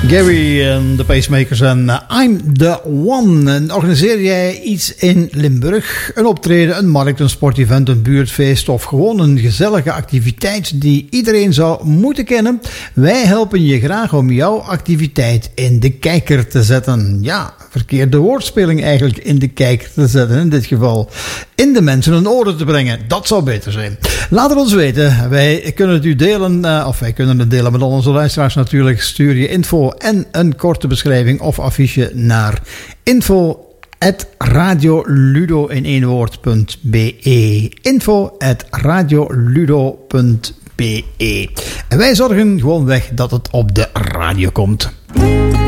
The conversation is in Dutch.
Gary en de Pacemakers en I'm the One. En organiseer jij iets in Limburg? Een optreden, een markt, een sportevent, een buurtfeest of gewoon een gezellige activiteit die iedereen zou moeten kennen? Wij helpen je graag om jouw activiteit in de kijker te zetten. Ja, verkeerde woordspeling eigenlijk, in de kijker te zetten in dit geval. In de mensen hun oren te brengen. Dat zou beter zijn. Laat het ons weten. Wij kunnen het u delen, of wij kunnen het delen met al onze luisteraars natuurlijk. Stuur je info en een korte beschrijving of affiche naar info@radioludo in één woord.be. info@radioludo.be. En wij zorgen gewoon weg dat het op de radio komt.